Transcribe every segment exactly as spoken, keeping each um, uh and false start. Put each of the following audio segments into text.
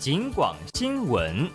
警广新闻。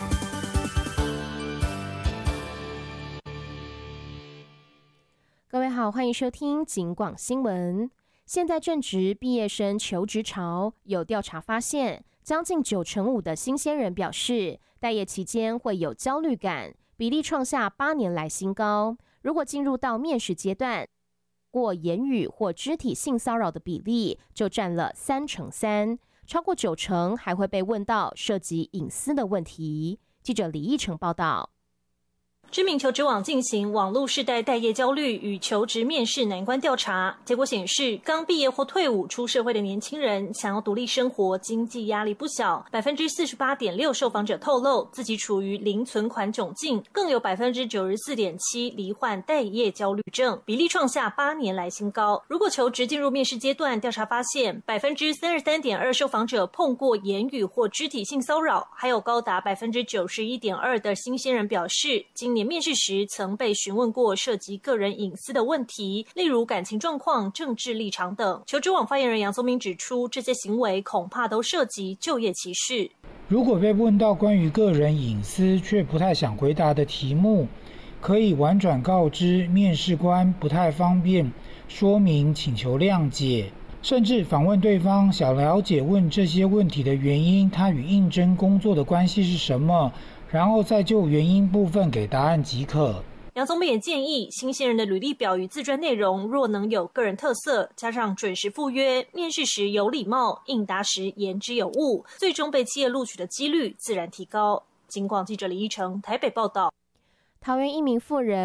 各位好，欢迎收听警广新闻。现在正值毕业生求职潮，有调查发现，将近九成五的新鲜人表示，待业期间会有焦虑感，比例创下八年来新高。如果进入到面试阶段，过言语或肢体性骚扰的比例就占了三成三，超过九成还会被问到涉及隐私的问题。记者李义成报道。 知名求职网进行网络世代待业焦虑与求职面试难关调查，结果显示，刚毕业或退伍出社会的年轻人想要独立生活，经济压力不小。百分之四十八点六受访者透露自己处于零存款窘境，更有百分之九十四点七罹患待业焦虑症，比例创下八年来新高。如果求职进入面试阶段，调查发现，百分之三十三点二受访者碰过言语或肢体性骚扰，还有高达百分之九十一点二的新鲜人表示，今年面试时曾被询问过涉及个人隐私的问题，例如感情状况、政治立场等。求职网发言人杨宗明指出，这些行为恐怕都涉及就业歧视。 如果被问到关于个人隐私却不太想回答的题目，可以婉转告知面试官不太方便说明，请求谅解。甚至访问对方，想了解问这些问题的原因，他与应征工作的关系是什么，然后再就原因部分给答案即可。 杨宗明也建议，新鲜人的履历表与自传内容若能有个人特色，加上准时赴约，面试时有礼貌，应答时言之有物，最终被企业录取的几率自然提高。警广记者李依成台北报道。 桃园一名妇人